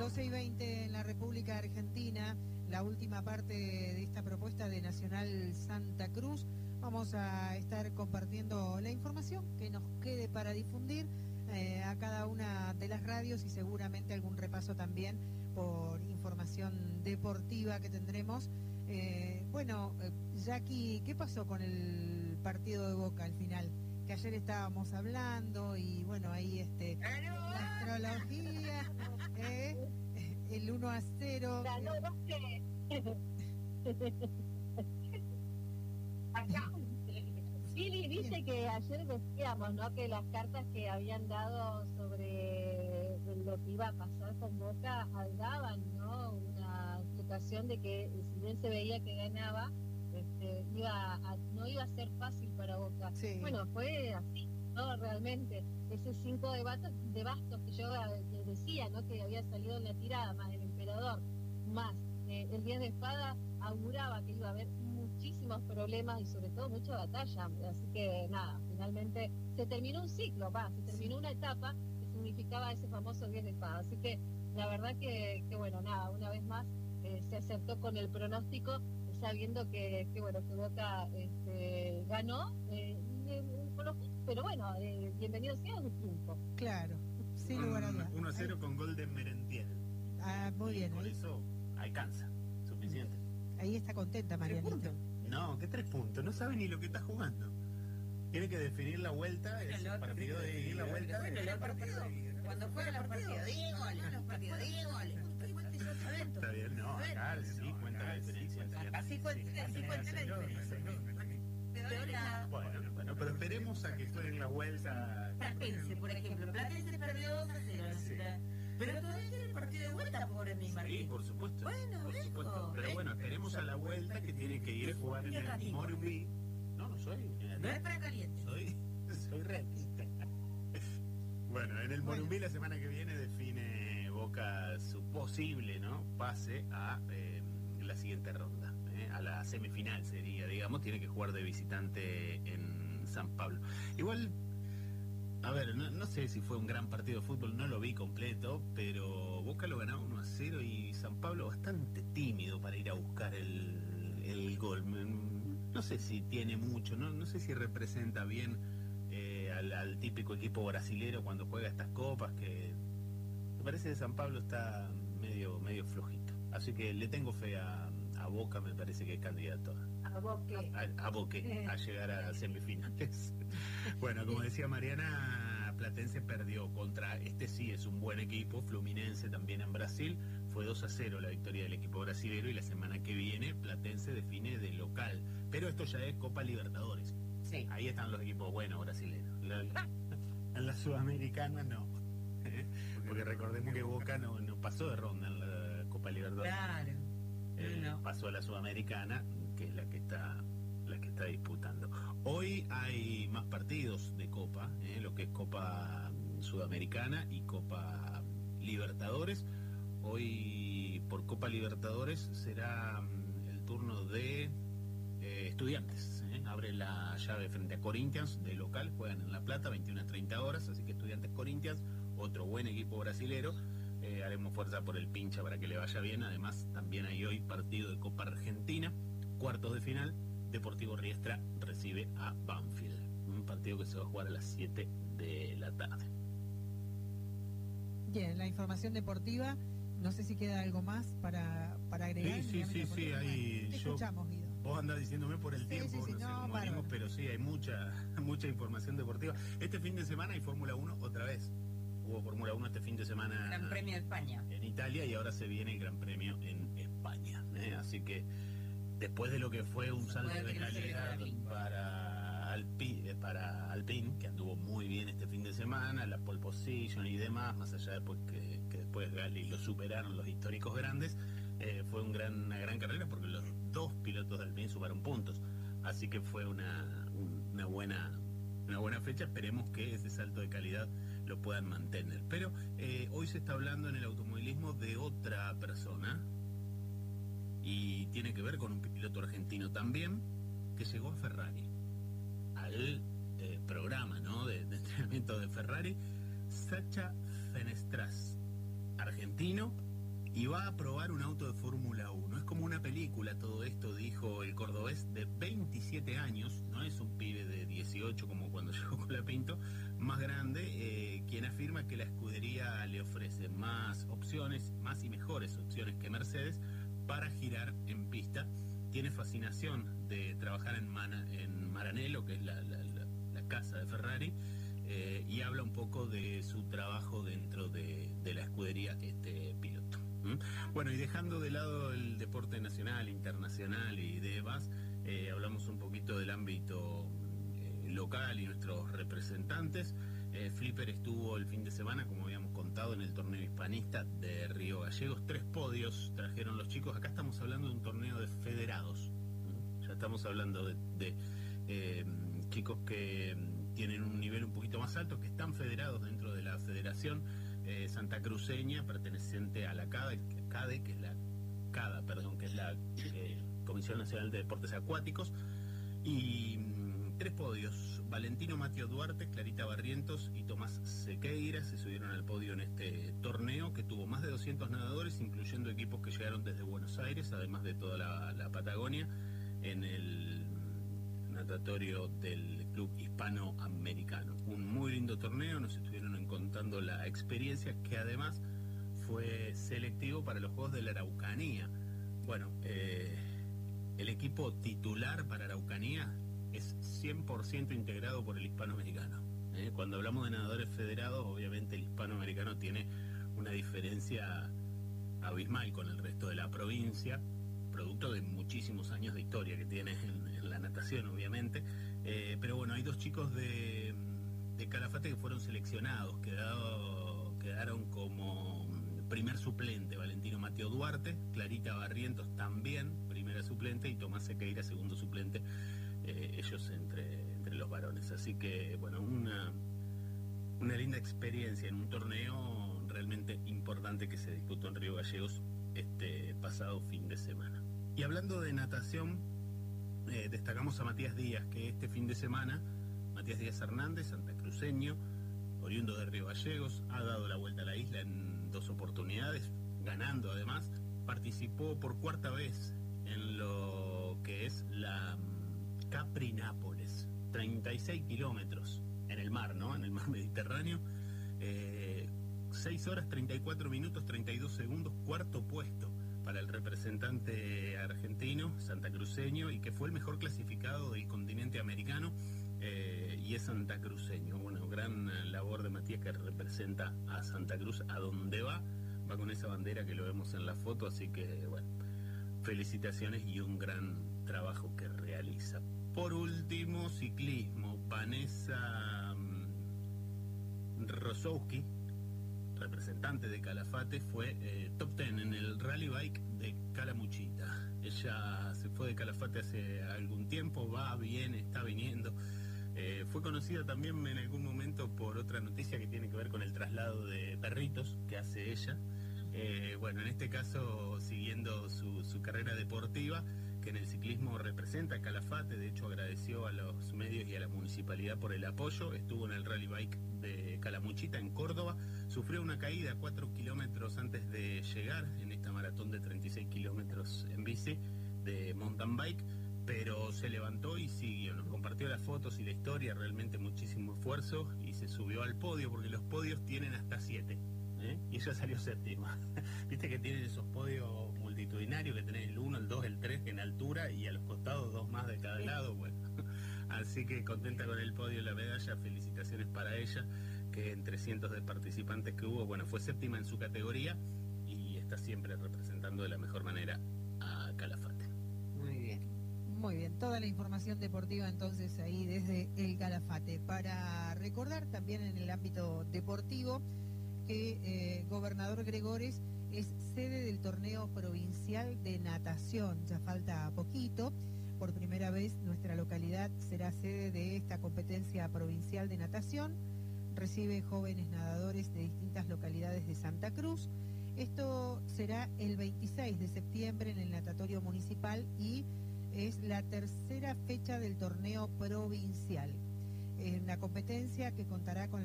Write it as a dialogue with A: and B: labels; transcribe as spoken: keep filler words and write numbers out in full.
A: doce y veinte en la República Argentina, la última parte de esta propuesta de Nacional Santa Cruz. Vamos a estar compartiendo la información que nos quede para difundir eh, a cada una de las radios y seguramente algún repaso también por información deportiva que tendremos. Eh, bueno, eh, Jackie, ¿qué pasó con el partido de Boca al final? Que ayer estábamos hablando y bueno, ahí este la astrología, eh, el uno a cero.
B: Ganó
A: eh.
B: Acá. Pili dice que ayer decíamos, ¿no?, que las cartas que habían dado sobre lo que iba a pasar con Boca daban, ¿no?, una explicación de que si bien se veía que ganaba, este, iba a, no iba a ser fácil para Boca.
A: Sí.
B: Bueno, fue así, ¿no? Realmente, ese cinco de, batos, de bastos que yo que decía, ¿no?, que había salido en la tirada, más el emperador, más eh, el diez de espada, auguraba que iba a haber muchísimos problemas y sobre todo mucha batalla. Así que nada, finalmente se terminó un ciclo, va, se terminó una etapa que significaba ese famoso diez de espada. Así que la verdad que, que bueno, nada, una vez más eh, se acertó con el pronóstico, sabiendo que, que bueno, que Boca este, ganó, eh, eh, pero bueno, eh, bienvenido sea un triunfo.
A: Claro, sin lugar a dudas.
C: uno a cero con gol de Merentiel.
A: Ah, muy bien.
C: Por
A: ahí.
C: eso alcanza, suficiente.
A: Ahí está contenta Marianita.
C: No, ¿qué tres puntos? No sabe ni lo que está jugando. Tiene que definir la vuelta, es el partido de definir la vuelta.
D: Bueno, el partido, cuando juega los partidos, diez goles, los partidos, diez goles.
C: Está bien, no, acá sí cuenta la diferencia.
D: Así cuenta, así cuenta la diferencia.
C: Bueno, bueno, pero esperemos a que jueguen la vuelta.
D: Platense, por ejemplo, Platense perdió dos a cero en la ciudad. Pero todavía tiene el partido de vuelta, pobre mi Martín.
C: Sí, por supuesto.
D: Bueno,
C: por
D: viejo,
C: supuesto. Pero bueno, esperemos a la vuelta que tiene que ir a jugar en el Morumbí. No, no soy.
D: No es para caliente.
C: Soy, soy realista. Bueno, en el Morumbí la semana que viene define Boca su posible, ¿no?, pase a eh, la siguiente ronda, eh, a la semifinal sería, digamos, tiene que jugar de visitante en San Pablo. Igual, a ver, no, no sé si fue un gran partido de fútbol, no lo vi completo, pero Boca lo ganaba uno a cero y San Pablo bastante tímido para ir a buscar el, el gol. No sé si tiene mucho, no, no sé si representa bien eh, al, al típico equipo brasilero cuando juega estas copas, que me parece que San Pablo está medio, medio flojito. Así que le tengo fe a, a Boca, me parece que es candidato
B: A Boque.
C: a, a Boque, a llegar a semifinales. Bueno, como decía Mariana, Platense perdió contra, este sí es un buen equipo, Fluminense también en Brasil, fue dos a cero la victoria del equipo brasilero y la semana que viene Platense define de local, pero esto ya es Copa Libertadores.
D: Sí.
C: Ahí están los equipos buenos brasileños. La, la, en la Sudamericana no. Porque recordemos que Boca no, no pasó de ronda en la Copa Libertadores.
D: Claro.
C: Eh,
D: no.
C: Pasó a la Sudamericana, que es la que está la que está disputando. Hoy hay más partidos de Copa, eh, lo que es Copa Sudamericana y Copa Libertadores. Hoy por Copa Libertadores será um, el turno de eh, Estudiantes. Eh, abre la llave frente a Corinthians de local, juegan en La Plata, veintiuna a treinta horas, así que Estudiantes Corinthians, otro buen equipo brasilero. Eh, haremos fuerza por el pincha para que le vaya bien. Además, también hay hoy partido de Copa Argentina, cuartos de final. Deportivo Riestra recibe a Banfield, un partido que se va a jugar a las siete de la tarde.
A: Bien, la información deportiva, no sé si queda algo más para, para agregar.
C: Sí, sí, sí, sí, ahí
A: te
C: yo,
A: escuchamos, Guido.
C: Vos andás diciéndome por el
A: Sí,
C: tiempo,
A: sí, sí,
C: no sé
A: no,
C: cómo
A: bárbaro.
C: venimos, pero sí, hay mucha, mucha información deportiva. Este fin de semana hay Fórmula uno otra vez. Hubo Fórmula uno este fin de semana
D: Gran Premio de España
C: en Italia y ahora se viene el Gran Premio en España, ¿eh? Así que después de lo que fue un salto de calidad para Alpine, para Alpine, que anduvo muy bien este fin de semana, la pole position y demás, más allá de pues, que, que después Gali lo superaron los históricos grandes, eh, fue un gran, una gran carrera porque los dos pilotos de Alpine sumaron puntos, así que fue una, una buena una buena fecha. Esperemos que ese salto de calidad lo puedan mantener. Pero eh, hoy se está hablando en el automovilismo de otra persona y tiene que ver con un piloto argentino también que llegó a Ferrari, al eh, programa, ¿no?, de, de entrenamiento de Ferrari. Sacha Fenestras, argentino, y va a probar un auto de Fórmula uno. Es como una película todo esto, dijo el cordobés de veintisiete años, no es un pibe de dieciocho como cuando llegó Colapinto, más grande, eh, quien afirma que la escudería le ofrece más opciones, más y mejores opciones que Mercedes para girar en pista. Tiene fascinación de trabajar en, Mana, en Maranello, que es la, la, la, la casa de Ferrari, eh, y habla un poco de su trabajo dentro de, de la escudería este piloto. ¿Mm? Bueno, y dejando de lado el deporte nacional, internacional y demás, eh, hablamos un poquito del ámbito eh, local y nuestros representantes. Eh, Flipper estuvo el fin de semana, como habíamos contado, en el torneo hispanista de Río Gallegos. Tres podios trajeron los chicos. Acá estamos hablando de un torneo de federados. ¿Mm? Ya estamos hablando de, de eh, chicos que tienen un nivel un poquito más alto, que están federados dentro de la Federación eh, Santacruceña, perteneciente a la CADE, CADE que es la CADA, perdón, que es la eh, Comisión Nacional de Deportes Acuáticos. Y mm, tres podios. Valentino Mateo Duarte, Clarita Barrientos y Tomás Sequeira se subieron al podio en este torneo que tuvo más de doscientos nadadores, incluyendo equipos que llegaron desde Buenos Aires, además de toda la, la Patagonia, en el natatorio del Club Hispanoamericano. Un muy lindo torneo, nos estuvieron contando la experiencia, que además fue selectivo para los Juegos de la Araucanía. Bueno, eh, el equipo titular para Araucanía es cien por ciento integrado por el hispanoamericano. ¿eh? Cuando hablamos de nadadores federados, obviamente el hispanoamericano tiene una diferencia abismal con el resto de la provincia, producto de muchísimos años de historia que tiene en, en la natación, obviamente. Eh, pero bueno, hay dos chicos de, de Calafate que fueron seleccionados, quedado, quedaron como primer suplente, Valentino Mateo Duarte, Clarita Barrientos también, primera suplente, y Tomás Sequeira, segundo suplente, eh, ellos entre, entre los varones. Así que, bueno, una, una linda experiencia en un torneo realmente importante que se disputó en Río Gallegos este pasado fin de semana. Y hablando de natación, eh, destacamos a Matías Díaz, que este fin de semana, Matías Díaz Hernández, santacruceño, oriundo de Río Gallegos, ha dado la vuelta a la isla en dos oportunidades, ganando además, participó por cuarta vez en lo que es la Capri Nápoles, treinta y seis kilómetros en el mar, ¿no? En el mar Mediterráneo, eh, seis horas treinta y cuatro minutos treinta y dos segundos, cuarto puesto para el representante argentino, santacruceño, y que fue el mejor clasificado del continente americano, eh, y es santacruceño. Bueno, gran labor de Matías, que representa a Santa Cruz a donde va, va con esa bandera que lo vemos en la foto, así que bueno, felicitaciones y un gran trabajo que realiza. Por último, ciclismo, Vanessa um, Rosowski, representante de Calafate, fue eh, top diez en el Rally Bike de Calamuchita. Ella se fue de Calafate hace algún tiempo, va, viene, está viniendo. Eh, fue conocida también en algún momento por otra noticia que tiene que ver con el traslado de perritos que hace ella. Eh, bueno, en este caso, siguiendo su, su carrera deportiva, que en el ciclismo representa Calafate, de hecho agradeció a los medios y a la municipalidad por el apoyo, estuvo en el Rally Bike de Calamuchita en Córdoba, sufrió una caída cuatro kilómetros antes de llegar en esta maratón de treinta y seis kilómetros en bici de mountain bike, pero se levantó y siguió, nos compartió las fotos y la historia, realmente muchísimo esfuerzo, y se subió al podio, porque los podios tienen hasta siete. ¿Eh? Y ella salió séptima. Viste que tienen esos podios multitudinarios, que tenés el uno, el dos, el tres en altura, y a los costados dos más de cada lado. Bueno, así que contenta con el podio y la medalla, felicitaciones para ella, que entre cientos de participantes que hubo, bueno, fue séptima en su categoría y está siempre representando de la mejor manera a Calafate.
A: Muy bien, muy bien, toda la información deportiva entonces ahí desde el Calafate. Para recordar también en el ámbito deportivo que eh, Gobernador Gregores es sede del torneo provincial de natación. Ya falta poquito. Por primera vez nuestra localidad será sede de esta competencia provincial de natación. Recibe jóvenes nadadores de distintas localidades de Santa Cruz. Esto será el veintiséis de septiembre en el natatorio municipal y es la tercera fecha del torneo provincial. En la competencia, que contará con la